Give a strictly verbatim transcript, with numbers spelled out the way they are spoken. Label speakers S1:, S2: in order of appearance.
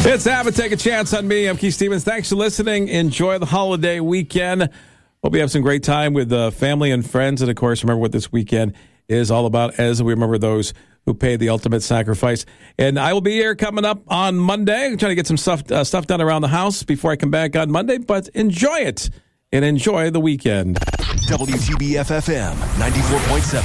S1: It's Have a Take a Chance on Me. I'm Keith Stevens. Thanks for listening. Enjoy the holiday weekend. Hope you have some great time with uh, family and friends. And, of course, remember what this weekend is all about as we remember those who paid the ultimate sacrifice. And I will be here coming up on Monday. I'm trying to get some stuff, uh, stuff done around the house before I come back on Monday. But enjoy it and enjoy the weekend.
S2: W G B F F M ninety-four point seven.